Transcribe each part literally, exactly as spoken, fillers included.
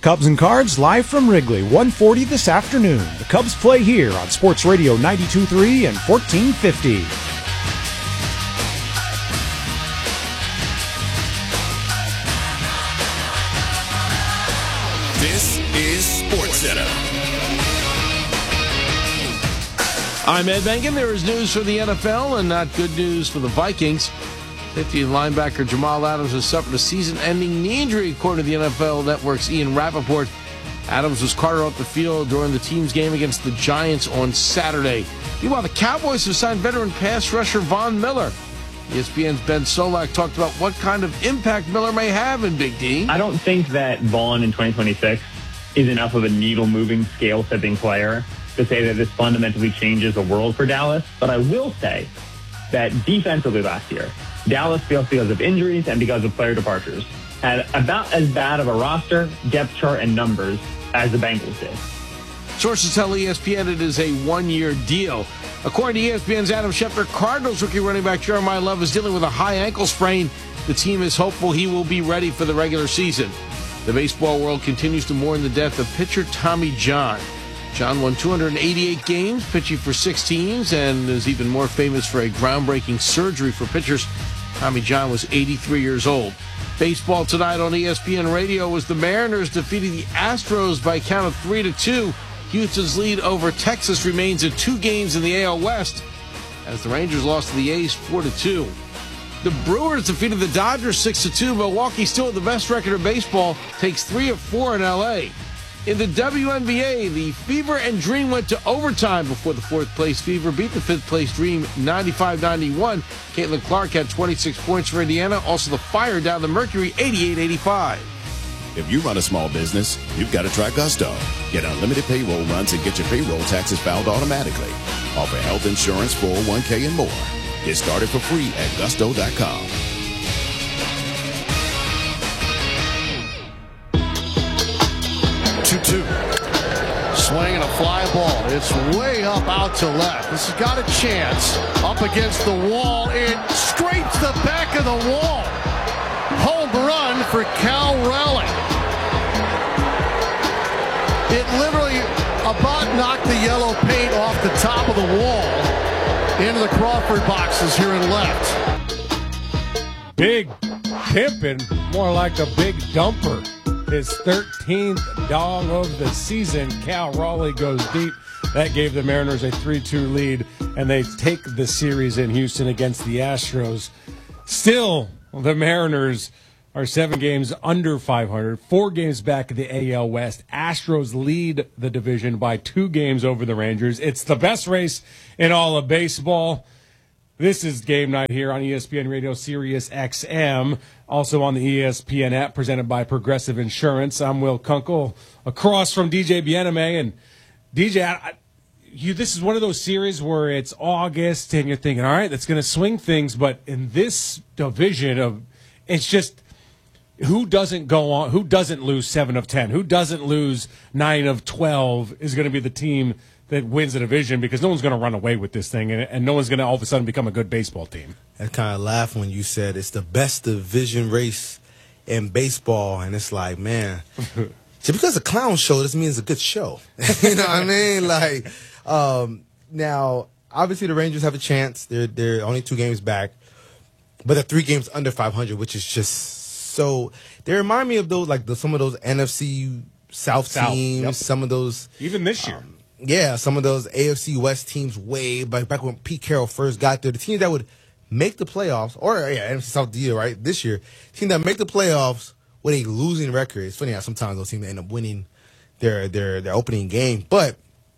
Cubs and Cards live from Wrigley, one forty this afternoon. The Cubs play here on Sports Radio ninety-two point three and fourteen fifty. This is SportsCenter. I'm Ed Bengen. There is news for the N F L and not good news for the Vikings. fiftieth linebacker Jamal Adams has suffered a season-ending knee injury, according to the N F L Network's Ian Rappaport. Adams was carted off the field during the team's game against the Giants on Saturday. Meanwhile, the Cowboys have signed veteran pass rusher Von Miller. E S P N's Ben Solak talked about what kind of impact Miller may have in Big D. I don't think that Vaughn in twenty twenty-six is enough of a needle-moving, scale-tipping player to say that this fundamentally changes the world for Dallas. But I will say that defensively last year, Dallas, feels because of injuries and because of player departures, had about as bad of a roster, depth chart, and numbers as the Bengals did. Sources tell E S P N it is a one-year deal. According to E S P N's Adam Schefter, Cardinals rookie running back Jeremiah Love is dealing with a high ankle sprain. The team is hopeful he will be ready for the regular season. The baseball world continues to mourn the death of pitcher Tommy John. John won two hundred eighty-eight games, pitching for six teams, and is even more famous for a groundbreaking surgery for pitchers. Tommy John was eighty-three years old. Baseball tonight on E S P N Radio was the Mariners defeating the Astros by a count of three to two. Houston's lead over Texas remains at two games in the A L West, as the Rangers lost to the A's four to two. The Brewers defeated the Dodgers six to two. Milwaukee, still with the best record of baseball, takes three of four in L A. In the W N B A, the Fever and Dream went to overtime before the fourth-place Fever beat the fifth-place Dream ninety-five ninety-one. Caitlin Clark had twenty-six points for Indiana. Also, the Fire down the Mercury eighty-eight eighty-five. If you run a small business, you've got to try Gusto. Get unlimited payroll runs and get your payroll taxes filed automatically. Offer health insurance, four oh one k, and more. Get started for free at gusto dot com. two two. Swing and a fly ball. It's way up out to left. This has got a chance. Up against the wall. It scrapes the back of the wall. Home run for Cal Raleigh. It literally about knocked the yellow paint off the top of the wall into the Crawford boxes here in left. Big pimpin', more like a big dumper. His thirteenth dog of the season. Cal Raleigh goes deep. That gave the Mariners a three two lead, and they take the series in Houston against the Astros. Still, the Mariners are seven games under five hundred, four games back of the A L West. Astros lead the division by two games over the Rangers. It's the best race in all of baseball. This is game night here on E S P N Radio Sirius X M, also on the E S P N app, presented by Progressive Insurance. I'm Will Kunkel, across from D J Bieneme. And D J, I, you, this is one of those series where it's August, and you're thinking, all right, that's going to swing things. But in this division of, it's just who doesn't go on, who doesn't lose seven of ten, who doesn't lose nine of twelve is going to be the team that wins the division, because no one's going to run away with this thing, and, and no one's going to all of a sudden become a good baseball team. I kind of laughed when you said it's the best division race in baseball, and it's like, man, just because a clown show doesn't mean it's a good show. You know what I mean? Like, um, now, obviously the Rangers have a chance. They're they're only two games back, but they're three games under five hundred, which is just so. They remind me of those, like the, some of those N F C South, South teams, yep. Some of those even this year. Um, Yeah, some of those A F C West teams way back, back when Pete Carroll first got there. The teams that would make the playoffs, or yeah, N F C South deal, right, this year, teams that make the playoffs with a losing record. It's funny how sometimes those teams end up winning their their their opening game. But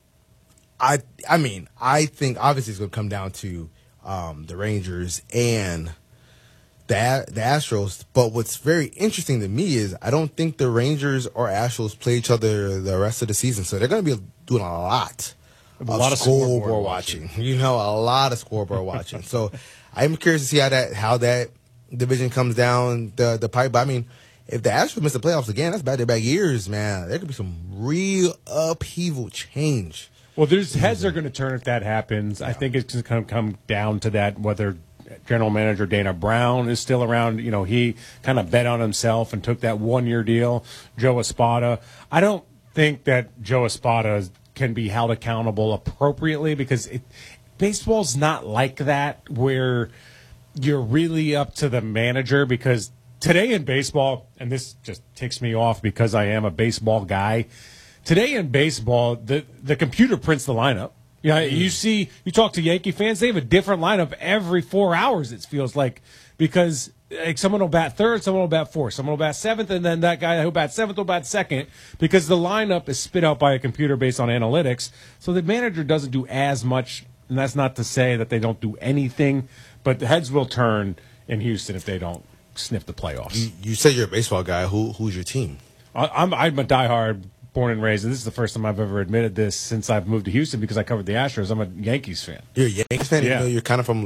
I I mean, I think obviously it's going to come down to um, the Rangers and the the Astros. But what's very interesting to me is I don't think the Rangers or Astros play each other the rest of the season, so they're going to be doing a lot a of lot of scoreboard, scoreboard watching. watching. You know, a lot of scoreboard watching. So I'm curious to see how that how that division comes down the the pipe. But I mean, if the Astros miss the playoffs again, that's back-to-back years, man. There could be some real upheaval change. Well, there's heads are going to turn if that happens. Yeah. I think it's going to come down to that, whether general manager Dana Brown is still around. You know, he kind of bet on himself and took that one-year deal. Joe Espada. I don't think that Joe Espada can be held accountable appropriately because it, baseball's not like that where you're really up to the manager, because today in baseball, and this just ticks me off because I am a baseball guy, today in baseball, the, the computer prints the lineup. Yeah, you know, you see, you talk to Yankee fans, they have a different lineup every four hours, it feels like, because like, someone will bat third, someone will bat fourth, someone will bat seventh, and then that guy who bats seventh will bat second, because the lineup is spit out by a computer based on analytics. So the manager doesn't do as much, and that's not to say that they don't do anything, but the heads will turn in Houston if they don't sniff the playoffs. You, you said you're a baseball guy. Who Who's your team? I, I'm, I'm a diehard, born and raised, and this is the first time I've ever admitted this since I've moved to Houston because I covered the Astros. I'm a Yankees fan. You're a Yankees fan? Yeah. Even though you're kind of from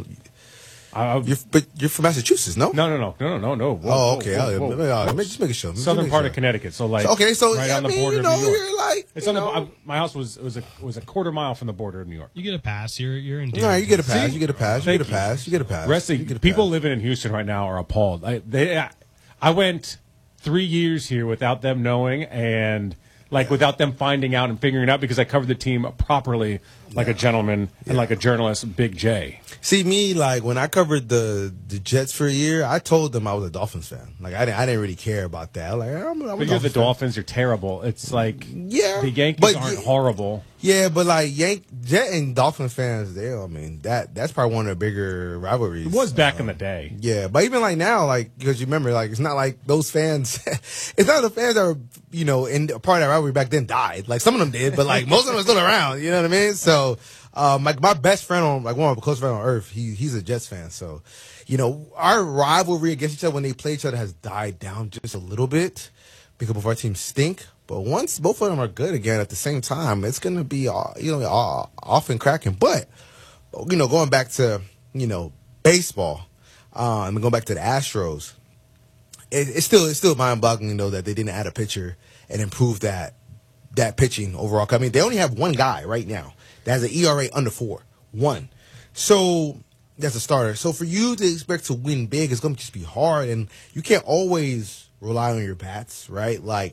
I, you're, but you're from Massachusetts, no? No, no, no, no, no, no. Whoa, oh, okay. Whoa, whoa, whoa. I'll, just make a show. Southern make part sure. of Connecticut, so like so, okay, so right I on the mean, border you know, of New York. You're like, it's you on the. know. I, my house was was a was a quarter mile from the border of New York. You get a pass. You're you're in. All right, you get a pass. See? You get a pass. You Thank get a you. pass. You get a pass. Rest of You get a people pass. living in Houston right now are appalled. I, they, I went three years here without them knowing, and like without them finding out and figuring it out, because I covered the team properly, like Yeah. a gentleman Yeah. and like a journalist, Big J. See me, like when I covered the the Jets for a year, I told them I was a Dolphins fan. Like I didn't, I didn't really care about that. Like I'm, I'm a But you're the Dolphins fan. Dolphins. You're terrible. It's like Yeah, the Yankees but aren't yeah- horrible. Yeah, but like Yank Jet and Dolphin fans, they, I mean that that's probably one of the bigger rivalries. It was back Uh, in the day. Yeah, but even like now, like because you remember, like it's not like those fans. It's not the fans that were, you know, in part of that rivalry back then died. Like some of them did, but like most of them are still around. You know what I mean? So, um, like my best friend on, like one of my close friends on earth, he he's a Jets fan. So, you know, our rivalry against each other when they play each other has died down just a little bit because both our teams stink. But once both of them are good again at the same time, it's gonna be uh, you know uh, off and cracking. But you know, going back to you know baseball, um, and going back to the Astros. It, it's still it's still mind-boggling though that they didn't add a pitcher and improve that that pitching overall. I mean, they only have one guy right now that has an E R A under four, one. So that's a starter. So for you to expect to win big, it's going to just be hard, and you can't always rely on your bats, right? Like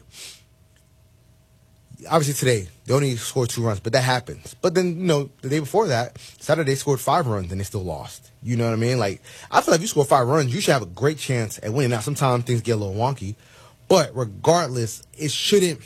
obviously today they only scored two runs, but that happens. But then you know the day before that, Saturday they scored five runs and they still lost. You know what I mean? Like I feel like if you score five runs, you should have a great chance at winning. Now sometimes things get a little wonky, but regardless, it shouldn't.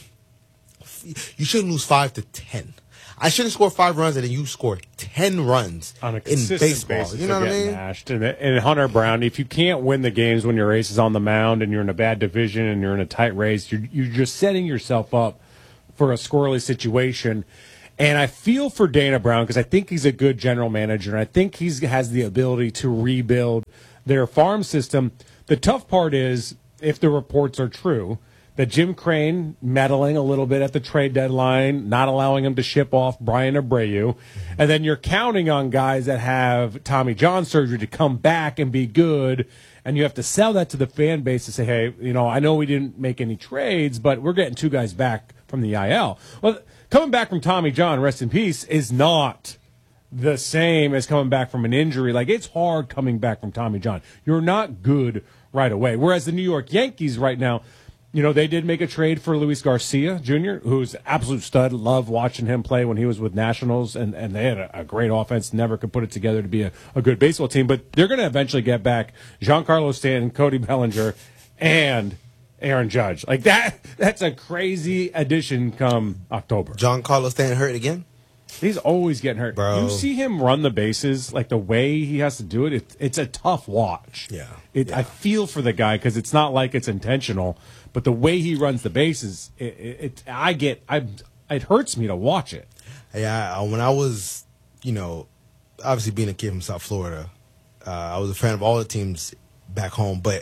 You shouldn't lose five to ten. I shouldn't score five runs and then you score ten runs On a in consistent baseball. basis, You know they're what I getting mean? mashed. And, and Hunter Brown, if you can't win the games when your ace is on the mound and you're in a bad division and you're in a tight race, you're, you're just setting yourself up for a squirrely situation. And I feel for Dana Brown because I think he's a good general manager, and I think he has the ability to rebuild their farm system. The tough part is, if the reports are true, that Jim Crane meddling a little bit at the trade deadline, not allowing him to ship off Brian Abreu, and then you're counting on guys that have Tommy John surgery to come back and be good, and you have to sell that to the fan base to say, hey, you know, I know we didn't make any trades, but we're getting two guys back from the I L. Well, coming back from Tommy John, rest in peace, is not the same as coming back from an injury. Like, it's hard coming back from Tommy John. You're not good right away. Whereas the New York Yankees right now, you know, they did make a trade for Luis Garcia Junior, who's an absolute stud. Love watching him play when he was with Nationals, and, and they had a, a great offense. Never could put it together to be a, a good baseball team. But they're going to eventually get back Giancarlo Stanton, Cody Bellinger, and Aaron Judge. Like, that. That's a crazy addition come October. John Carlos Stanton hurt again? He's always getting hurt. Bro. You see him run the bases, like the way he has to do it, it it's a tough watch. Yeah. It, Yeah. I feel for the guy because it's not like it's intentional, but the way he runs the bases, it, it, it I get, I, it hurts me to watch it. Yeah, I, when I was, you know, obviously being a kid from South Florida, uh, I was a fan of all the teams back home. But,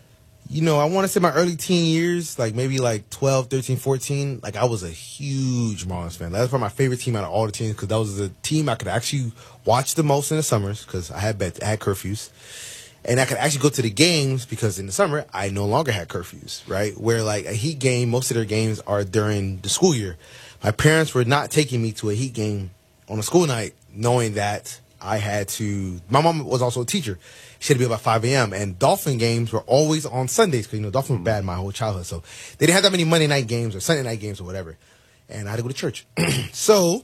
you know, I want to say my early teen years, like maybe like twelve, thirteen, fourteen, like I was a huge Marlins fan. That was probably my favorite team out of all the teams because that was the team I could actually watch the most in the summers because I had bet, I had curfews. And I could actually go to the games because in the summer, I no longer had curfews, right? Where like a Heat game, most of their games are during the school year. My parents were not taking me to a Heat game on a school night knowing that I had to. My mom was also a teacher. She had to be up at five a.m. and Dolphin games were always on Sundays because you know Dolphin were bad my whole childhood, so they didn't have that many Monday night games or Sunday night games or whatever. And I had to go to church, so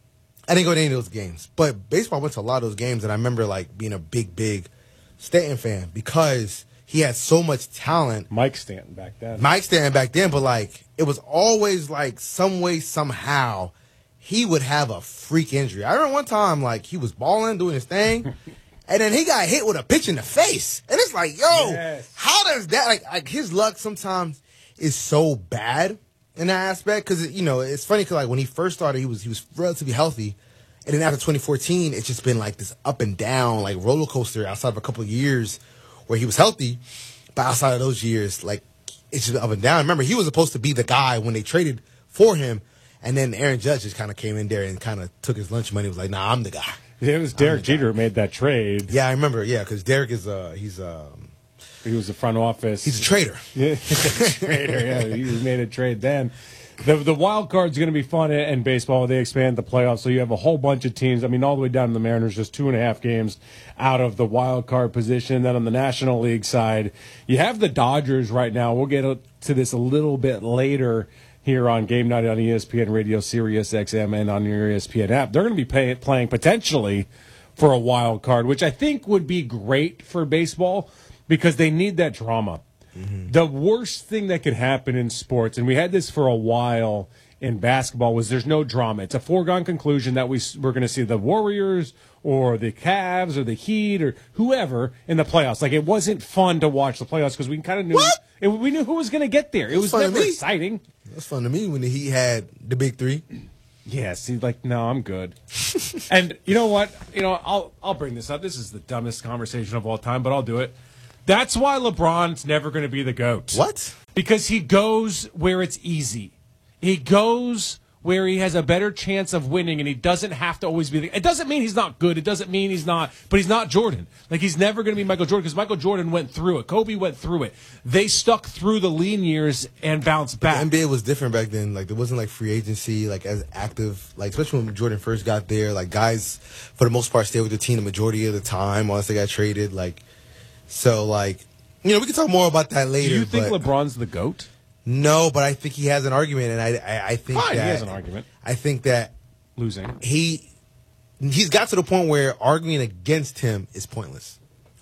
I didn't go to any of those games. But baseball, I went to a lot of those games, and I remember like being a big, big Stanton fan because he had so much talent. Mike Stanton back then. Mike Stanton back then, but like it was always like some way, somehow, he would have a freak injury. I remember one time like he was balling, doing his thing, and then he got hit with a pitch in the face. And it's like, yo, yes. How does that like, like his luck sometimes is so bad in that aspect? Because you know it's funny because like when he first started, he was he was relatively healthy, and then after twenty fourteen, it's just been like this up and down like roller coaster outside of a couple of years where he was healthy, but outside of those years, like it's just up and down. Remember, he was supposed to be the guy when they traded for him, and then Aaron Judge just kind of came in there and kind of took his lunch money. Was like, nah, I'm the guy. It was Derek Jeter who made that trade. Yeah, I remember. Yeah, because Derek is uh he's um he was the front office. He's a trader. Yeah, he's a trader. Yeah, he made a trade then. The the wild card's going to be fun in, in baseball. They expand the playoffs, so you have a whole bunch of teams. I mean, all the way down to the Mariners, just two and a half games out of the wild card position. Then on the National League side, you have the Dodgers right now. We'll get to this a little bit later here on Game Night on E S P N Radio, Sirius X M, and on your E S P N app. They're going to be pay, playing potentially for a wild card, which I think would be great for baseball because they need that drama. Mm-hmm. The worst thing that could happen in sports, and we had this for a while in basketball, was there's no drama. It's a foregone conclusion that we, we're going to see the Warriors or the Cavs or the Heat or whoever in the playoffs. Like, it wasn't fun to watch the playoffs because we kind of knew it, we knew who was going to get there. It was never exciting. It was fun to me when the Heat had the big three. Yeah, see, like, no, I'm good. And you know what? You know, I'll I'll bring this up. This is the dumbest conversation of all time, but I'll do it. That's why LeBron's never going to be the GOAT. What? Because he goes where it's easy. He goes where he has a better chance of winning, and he doesn't have to always be the... It doesn't mean he's not good. It doesn't mean he's not... But he's not Jordan. Like, he's never going to be Michael Jordan because Michael Jordan went through it. Kobe went through it. They stuck through the lean years and bounced back. The N B A was different back then. Like, there wasn't, like, free agency, like, as active. Like, especially when Jordan first got there. Like, guys, for the most part, stayed with the team the majority of the time unless they got traded. Like... So, like, you know, we can talk more about that later. Do you think but LeBron's the GOAT? No, but I think he has an argument, and I, I, I think Fine, that he has an argument. I think that losing he he's got to the point where arguing against him is pointless.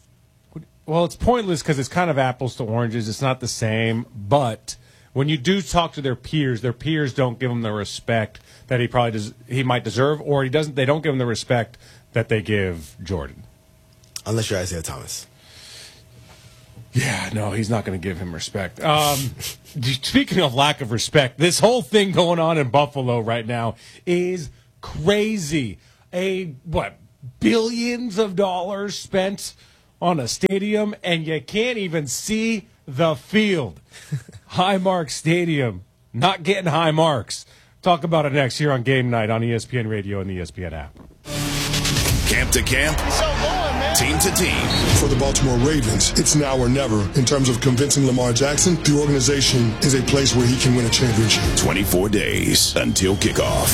Well, it's pointless because it's kind of apples to oranges. It's not the same, but when you do talk to their peers, their peers don't give him the respect that he probably does, he might deserve, or he doesn't. They don't give him the respect that they give Jordan, unless you're Isaiah Thomas. Yeah, no, he's not going to give him respect. Um, speaking of lack of respect, this whole thing going on in Buffalo right now is crazy. A, what, billions of dollars spent on a stadium, and you can't even see the field. Highmark Stadium, not getting high marks. Talk about it next here on Game Night on E S P N Radio and the E S P N app. Camp to camp, team to team. For the Baltimore Ravens, it's now or never. In terms of convincing Lamar Jackson, the organization is a place where he can win a championship. twenty-four days until kickoff.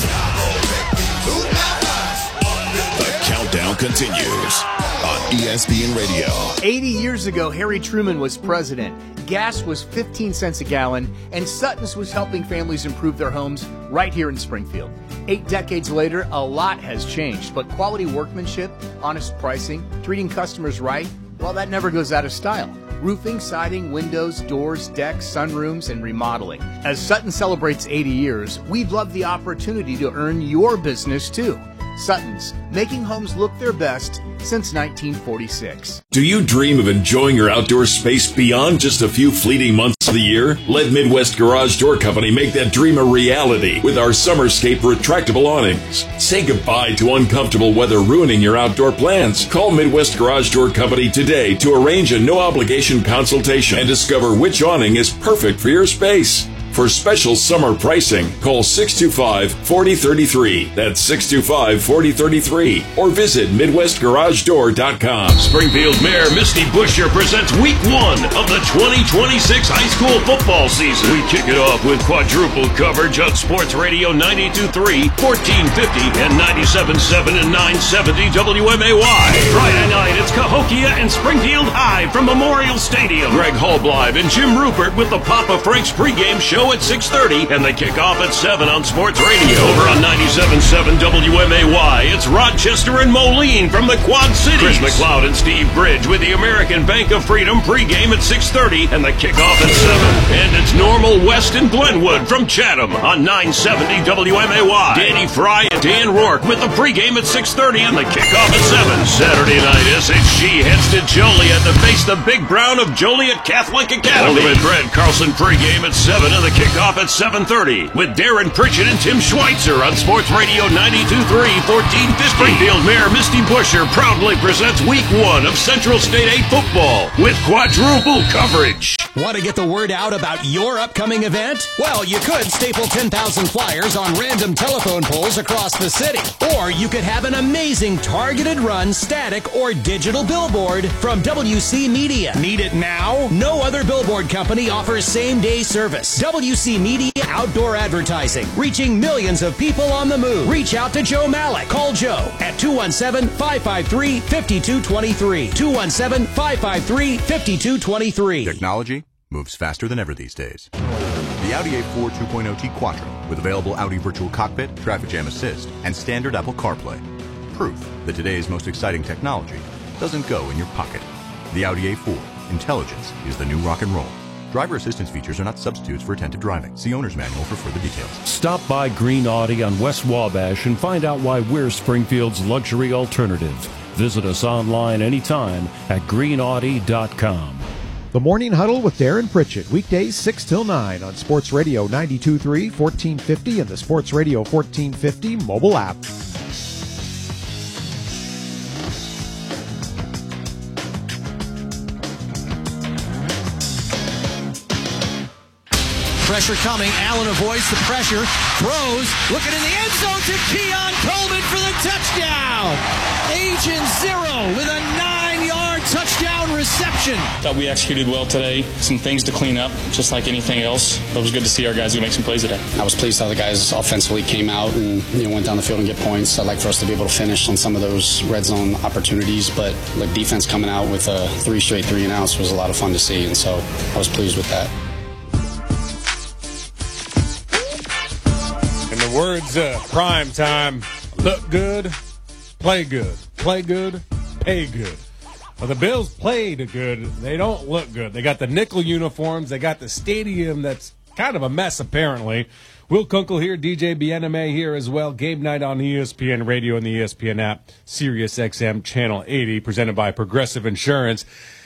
The countdown continues on E S P N Radio. eighty years ago, Harry Truman was president. Gas was fifteen cents a gallon, and Sutton's was helping families improve their homes right here in Springfield. Eight decades later, a lot has changed, but quality workmanship, honest pricing, treating customers right, well, that never goes out of style. Roofing, siding, windows, doors, decks, sunrooms, and remodeling. As Sutton celebrates eighty years, we'd love the opportunity to earn your business too. Sutton's, making homes look their best since nineteen forty-six. Do you dream of enjoying your outdoor space beyond just a few fleeting months of the year? Let Midwest Garage Door Company make that dream a reality with our Summerscape retractable awnings. Say goodbye to uncomfortable weather ruining your outdoor plans. Call Midwest Garage Door Company today to arrange a no-obligation consultation and discover which awning is perfect for your space. For special summer pricing, call six two five, four zero three three. That's six two five, four zero three three. Or visit midwest garage door dot com. Springfield Mayor Misty Buscher presents week one of the twenty twenty-six high school football season. We kick it off with quadruple coverage on Sports Radio ninety-two point three, fourteen fifty, and ninety-seven point seven and nine seventy W M A Y. Friday night, it's Cahokia and Springfield High from Memorial Stadium. Greg Hallblive and Jim Rupert with the Papa Frank's pregame show at six thirty, and they kick off at seven on Sports Radio. Over on ninety-seven point seven W M A Y, it's Rochester and Moline from the Quad Cities. Chris McLeod and Steve Bridge with the American Bank of Freedom pregame at six thirty, and they kick off at seven. And it's Normal West and Glenwood from Chatham on nine seventy W M A Y. Danny Fry and Dan Rourke with the pregame at six thirty, and they kick off at seven. Saturday night, S H G heads to Joliet to face the Big Brown of Joliet Catholic Academy. Ultimate Brett Carlson pregame at seven, and the kickoff at seven thirty with Darren Pritchett and Tim Schweitzer on Sports Radio ninety-two point three, fourteen fifty. Springfield Mayor Misty Buscher proudly presents week one of Central State eight football with quadruple coverage. Want to get the word out about your upcoming event? Well, you could staple ten thousand flyers on random telephone poles across the city. Or you could have an amazing targeted run, static, or digital billboard from W C Media. Need it now? No other billboard company offers same-day service. W C Media Outdoor Advertising, reaching millions of people on the move. Reach out to Joe Malik. Call Joe at two one seven, five five three, five two two three. two one seven, five five three, five two two three. Technology moves faster than ever these days. The Audi A four two point oh T Quattro with available Audi Virtual Cockpit, Traffic Jam Assist, and standard Apple CarPlay. Proof that today's most exciting technology doesn't go in your pocket. The Audi A four. Intelligence is the new rock and roll. Driver assistance features are not substitutes for attentive driving. See owner's manual for further details. Stop by Green Audi on West Wabash and find out why we're Springfield's luxury alternative. Visit us online anytime at green audi dot com. The Morning Huddle with Darren Pritchett, weekdays six till nine on Sports Radio ninety-two point three, fourteen fifty, and the Sports Radio fourteen fifty mobile app. Pressure coming. Allen avoids the pressure. Throws. Looking in the end zone to Keon Coleman for the touchdown. Agent Zero with a nine-yard touchdown reception. Thought we executed well today. Some things to clean up, just like anything else. But it was good to see our guys go make some plays today. I was pleased how the guys offensively came out and you know, went down the field and get points. I'd like for us to be able to finish on some of those red zone opportunities. But like defense coming out with a three straight three and outs was a lot of fun to see. And so I was pleased with that. In the words of prime time, look good, play good. Play good, pay good. Well, the Bills played good. They don't look good. They got the nickel uniforms. They got the stadium that's kind of a mess, apparently. Will Kunkel here, D J Bieneme here as well. Game night on E S P N Radio and the E S P N app, Sirius X M Channel eighty, presented by Progressive Insurance.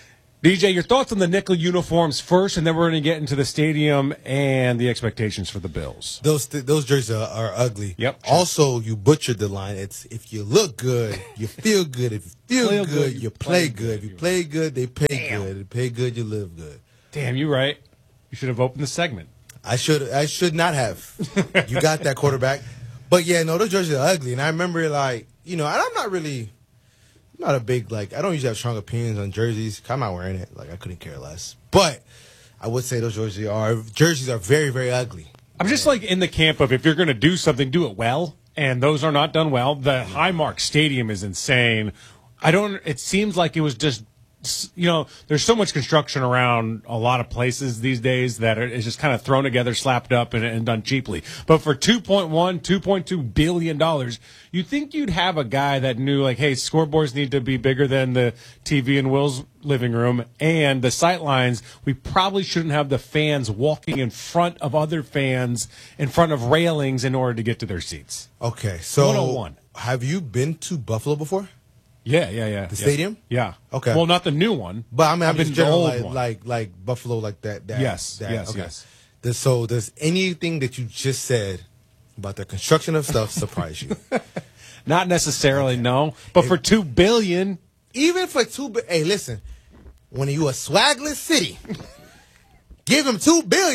D J, your thoughts on the nickel uniforms first, and then we're going to get into the stadium and the expectations for the Bills. Those th- those jerseys are, are ugly. Yep. True. Also, you butchered the line. It's if you look good, you feel good. If you feel Play good, good, you, you play play good. good. If you play good, they pay Damn. good. If you pay good, you live good. Damn, you're right. You should have opened the segment. I should I should not have. You got that, quarterback. But yeah, no, those jerseys are ugly. And I remember like, you know, and I'm not really I'm not a big like I don't usually have strong opinions on jerseys. I'm not wearing it. Like I couldn't care less. But I would say those jerseys are jerseys are very, very ugly. I'm just like in the camp of if you're going to do something, do it well. And those are not done well. The Highmark Stadium is insane. I don't. It seems like it was just, you know, there's so much construction around a lot of places these days that it's just kind of thrown together, slapped up, and, and done cheaply. But for two point one, two point two billion dollars, you'd think you'd have a guy that knew, like, hey, scoreboards need to be bigger than the T V in Will's living room, and the sight lines, we probably shouldn't have the fans walking in front of other fans, in front of railings in order to get to their seats. Okay, so one oh one. Have you been to Buffalo before? Yeah, yeah, yeah. The yeah. stadium? Yeah. Okay. Well, not the new one. But I mean, I've I'm been just to the general, old like, one. like like Buffalo, like that. that Yes, that, yes, okay. yes. Does, so does anything that you just said about the construction of stuff surprise you? Not necessarily, okay. No. But if, for two billion, even for two, bi- hey, listen, when you a swagless city, give him two billion.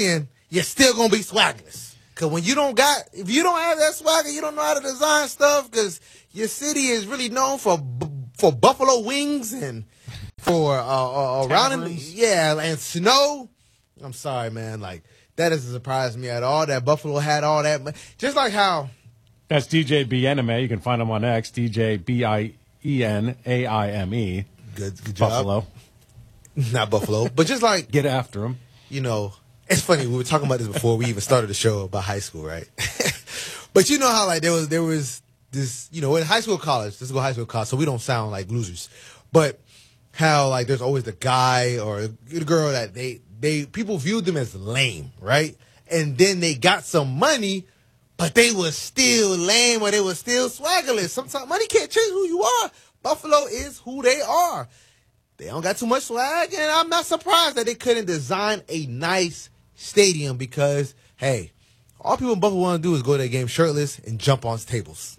you're still gonna be swaggerless. Cause when you don't got, if you don't have that swagger, you don't know how to design stuff. Cause your city is really known for for buffalo wings and for uh, uh around, in, yeah, and snow. I'm sorry, man. Like that doesn't surprise me at all. That Buffalo had all that, just like how. That's D J Biename. You can find him on X. D J B I E N A I M E. Good, good job. Buffalo. Not Buffalo, but just like get after him. You know. It's funny, we were talking about this before we even started the show about high school, right? But you know how like there was there was this, you know, in high school, college, let's go high school, college, so we don't sound like losers. But how like there's always the guy or the girl that they they people viewed them as lame, right? And then they got some money, but they were still lame or they were still swaggerless. Sometimes money can't change who you are. Buffalo is who they are. They don't got too much swag, and I'm not surprised that they couldn't design a nice stadium because, hey, all people in Buffalo want to do is go to a game shirtless and jump on tables.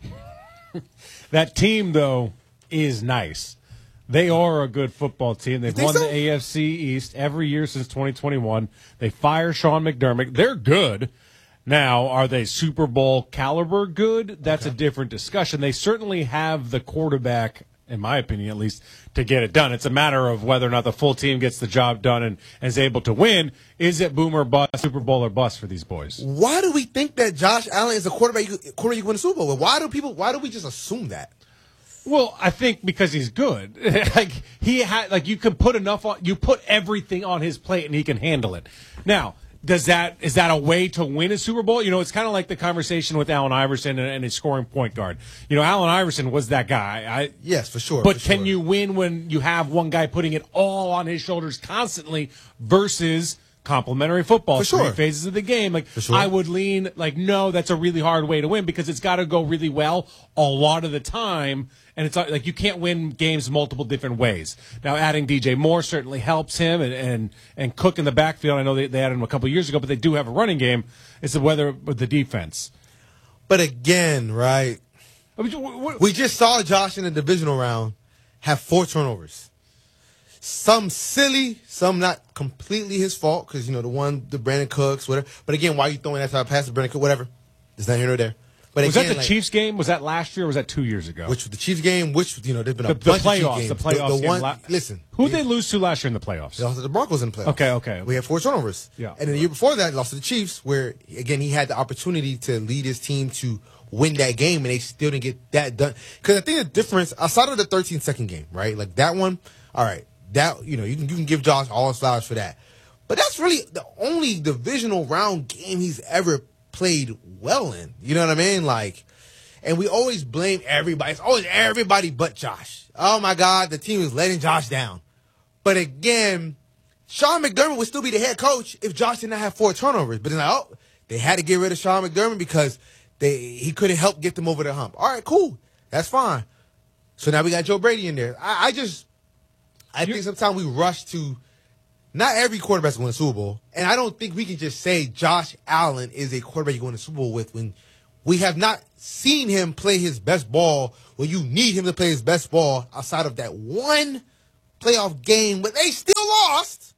That team, though, is nice. They are a good football team. They've won so? the A F C East every year since twenty twenty-one. They fire Sean McDermott. They're good. Now, are they Super Bowl caliber good? That's okay. a different discussion. They certainly have the quarterback, in my opinion at least, to get it done. It's a matter of whether or not the full team gets the job done and, and is able to win. Is it boom or bust, Super Bowl or bust for these boys? Why do we think that Josh Allen is a quarterback quarterback you win a Super Bowl with? Why do people? Why do we just assume that? Well, I think because he's good. like he had, like you can put enough on, you put everything on his plate and he can handle it. Now, does that is that a way to win a Super Bowl? You know, it's kind of like the conversation with Allen Iverson and, and his scoring point guard. You know, Allen Iverson was that guy. I, yes, for sure. But for can sure. you win when you have one guy putting it all on his shoulders constantly versus complementary football? For sure. Three phases of the game. Like for sure. I would lean like no, that's a really hard way to win because it's got to go really well a lot of the time. And it's like you can't win games multiple different ways. Now, adding D J Moore certainly helps him, and and, and Cook in the backfield. I know they, they added him a couple years ago, but they do have a running game. It's the weather with the defense. But again, right? I mean, what, we just saw Josh in the divisional round have four turnovers. Some silly, some not completely his fault because, you know, the one, the Brandon Cooks, whatever. But again, why are you throwing that type of pass to Brandon Cooks? Whatever. It's not here nor there. But was again, that the like, Chiefs game? Was that last year or was that two years ago? Which the Chiefs game? Which you know, there's been a the, the bunch playoffs, of Chiefs games. The playoffs. The, the one, la- listen, who did they lose to last year in the playoffs? They lost to the Broncos in the playoffs. Okay, okay. We had four turnovers. Yeah, and then the year before that, lost to the Chiefs, where again he had the opportunity to lead his team to win that game, and they still didn't get that done. Because I think the difference outside of the thirteen second game, right? Like that one, all right, that you know you can you can give Josh all his flowers for that, but that's really the only divisional round game he's ever played well in. You know what I mean? Like. And we always blame everybody. It's always everybody but Josh. Oh, my God, the team is letting Josh down. But again, Sean McDermott would still be the head coach if Josh did not have four turnovers. But then, like, oh, they had to get rid of Sean McDermott because they he couldn't help get them over the hump. All right, cool. That's fine. So now we got Joe Brady in there. I, I just I think sometimes we rush to not every quarterback's going to win a Super Bowl. And I don't think we can just say Josh Allen is a quarterback you're going to Super Bowl with when we have not seen him play his best ball when you need him to play his best ball outside of that one playoff game, but they still lost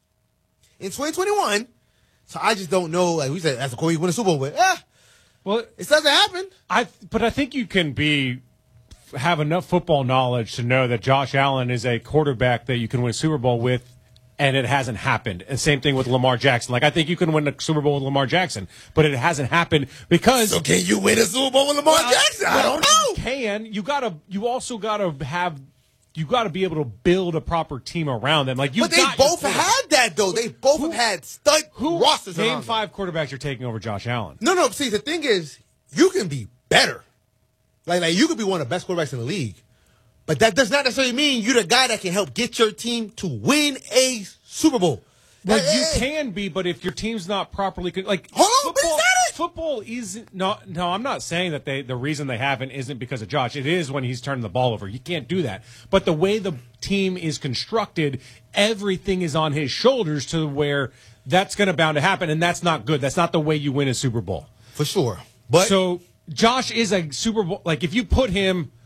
in twenty twenty-one. So I just don't know. Like we said, that's a quarterback you win a Super Bowl with. Ah, well, it doesn't happen. I, but I think you can be have enough football knowledge to know that Josh Allen is a quarterback that you can win a Super Bowl with. And it hasn't happened. And same thing with Lamar Jackson. Like, I think you can win a Super Bowl with Lamar Jackson, but it hasn't happened because. So can you win a Super Bowl with Lamar well, Jackson? I don't know. You can. You gotta. You also gotta have. You gotta be able to build a proper team around them. Like you. But they both had that though. They both who, have had stud who, rosters. Name five quarterbacks you're taking over Josh Allen. No, no. See, the thing is, you can be better. Like, like you could be one of the best quarterbacks in the league. But that does not necessarily mean you're the guy that can help get your team to win a Super Bowl. Well, hey, you hey. can be, but if your team's not properly like hold on, football, football isn't. No, no, I'm not saying that they the reason they haven't isn't because of Josh. It is when he's turning the ball over. You can't do that. But the way the team is constructed, everything is on his shoulders to where that's going to bound to happen, and that's not good. That's not the way you win a Super Bowl for sure. But so Josh is a Super Bowl. Like if you put him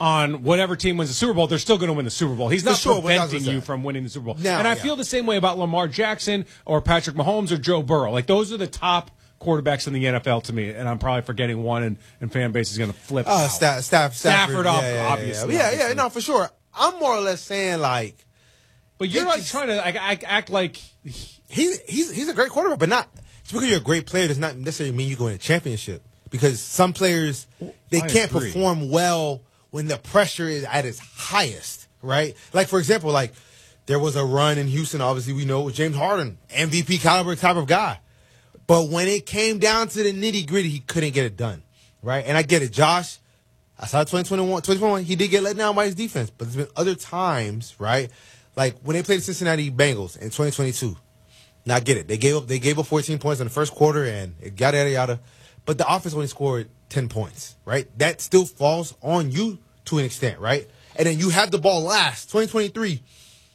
on whatever team wins the Super Bowl, they're still going to win the Super Bowl. He's not sure, preventing you from winning the Super Bowl. Now, and I yeah. feel the same way about Lamar Jackson or Patrick Mahomes or Joe Burrow. Like, those are the top quarterbacks in the N F L to me, and I'm probably forgetting one, and, and fan base is going to flip. Uh, Staff, Staff, Stafford, Stafford, off, yeah, yeah, obviously. Yeah, yeah, obviously. yeah, no, for sure. I'm more or less saying, like... But you're like trying to like, act, act like... He's, he's, he's a great quarterback, but not... Just because you're a great player does not necessarily mean you go win a championship. Because some players, they I can't agree. perform well when the pressure is at its highest, right? Like, for example, like, there was a run in Houston, obviously we know, with James Harden, M V P caliber type of guy. But when it came down to the nitty-gritty, he couldn't get it done, right? And I get it. Josh, I saw twenty twenty-one, twenty twenty-one, he did get let down by his defense. But there's been other times, right? Like, when they played the Cincinnati Bengals in twenty twenty-two. Now, I get it. They gave up They gave up fourteen points in the first quarter, and it yada, yada, yada. But the offense only scored ten points, right? That still falls on you to an extent, right? And then you have the ball last, twenty twenty-three,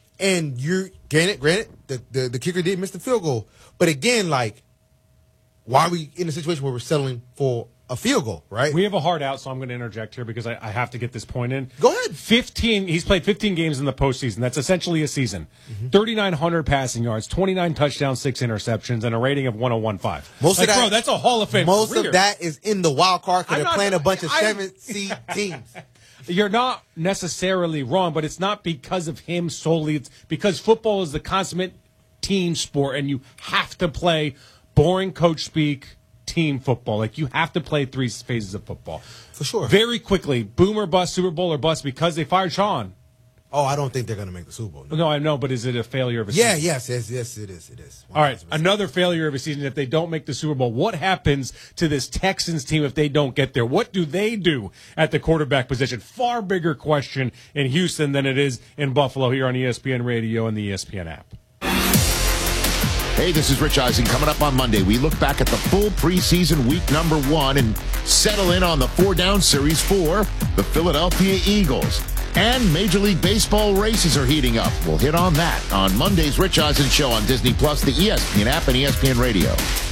and you're, granted, granted, the, the, the kicker did miss the field goal. But again, like, why are we in a situation where we're settling for a field goal, right? We have a hard out, so I'm going to interject here because I, I have to get this point in. Go ahead. fifteen, he's played fifteen games in the postseason. That's essentially a season. Mm-hmm. thirty-nine hundred passing yards, twenty-nine touchdowns, six interceptions, and a rating of one oh one point five. Most like, of that, bro, that's a Hall of Fame Most career. of that is in the wild card because I'm they're not- playing a bunch of I- seven-seed teams. You're not necessarily wrong, but it's not because of him solely. It's because football is the consummate team sport, and you have to play boring coach speak team football. Like, you have to play three phases of football. For sure. Very quickly, boom or bust, Super Bowl or bust, because they fired Sean. Oh, I don't think they're going to make the Super Bowl. No. No, I know, but is it a failure of a Yeah, season? yes, yes, yes, it is. It is. All right, another failure of a season if they don't make the Super Bowl. What happens to this Texans team if they don't get there? What do they do at the quarterback position? Far bigger question in Houston than it is in Buffalo here on E S P N Radio and the E S P N app. Hey, this is Rich Eisen. Coming up on Monday, we look back at the full preseason week number one and settle in on the four-down series for the Philadelphia Eagles. And Major League Baseball races are heating up. We'll hit on that on Monday's Rich Eisen Show on Disney Plus, the E S P N app, and E S P N Radio.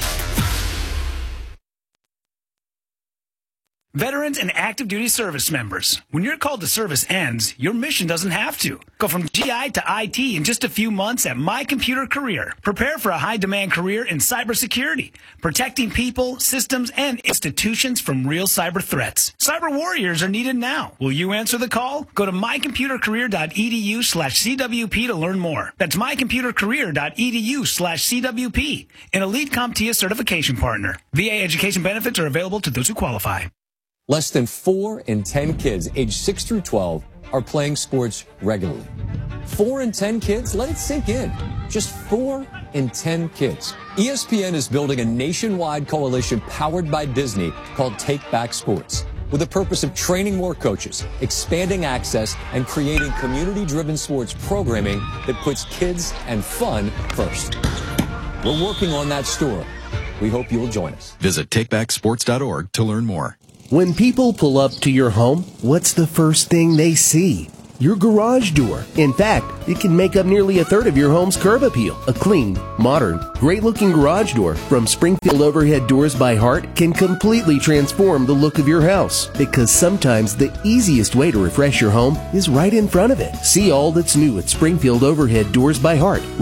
Veterans and active duty service members, when your call to service ends, your mission doesn't have to. Go from G I to I T in just a few months at My Computer Career. Prepare for a high-demand career in cybersecurity, protecting people, systems, and institutions from real cyber threats. Cyber warriors are needed now. Will you answer the call? Go to mycomputercareer.edu slash CWP to learn more. That's mycomputercareer.edu slash CWP, an elite CompTIA certification partner. V A education benefits are available to those who qualify. Less than four in ten kids aged six through twelve are playing sports regularly. Four in ten kids? Let it sink in. Just four in ten kids. E S P N is building a nationwide coalition powered by Disney called Take Back Sports, with the purpose of training more coaches, expanding access, and creating community-driven sports programming that puts kids and fun first. We're working on that story. We hope you'll join us. Visit take back sports dot org to learn more. When people pull up to your home, what's the first thing they see? Your garage door. In fact, it can make up nearly a third of your home's curb appeal. A clean, modern, great-looking garage door from Springfield Overhead Doors by Heart can completely transform the look of your house. Because sometimes the easiest way to refresh your home is right in front of it. See all that's new at Springfield Overhead Doors by Heart.